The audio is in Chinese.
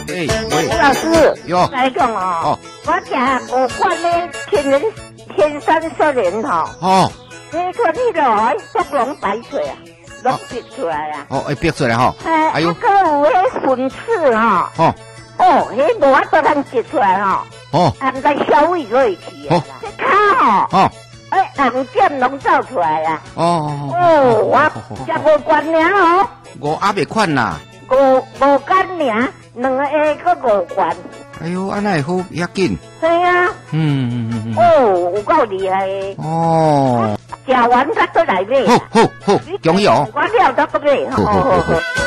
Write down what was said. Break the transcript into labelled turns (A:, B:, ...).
A: 喂，
B: 吴老师，
A: 哟
B: 来讲哦，我食5罐的天山雪莲吼，
A: 哦
B: 那个你就爱国龙摆出来啊，拢逼出来啊。
A: 哦，会逼出来吼。哎呦，
B: 还有迄笋刺吼，
A: 哦
B: 哦，迄无法度通挤出来吼，
A: 哦
B: 也毋知消费落去啊。这骹吼，
A: 哦
B: 红点拢走出来啊。
A: 哦
B: 哦，我食5罐尔哦，
A: 我还袂款啦。
B: 5罐尔，2个搁5罐。
A: 哎呦，安那会好遐紧？
B: 系啊。哦，有够厉害的。
A: 哦，
B: 食完才再来买。
A: 好，恭喜哦！
B: 我了才搁买。
A: 好。